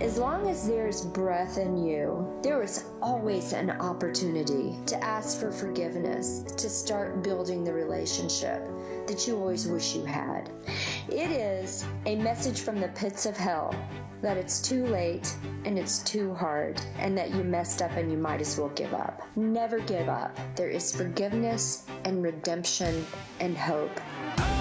As long as there's breath in you, there is always an opportunity to ask for forgiveness, to start building the relationship that you always wish you had. It is a message from the pits of hell that it's too late and it's too hard and that you messed up and you might as well give up. Never give up. There is forgiveness and redemption and hope.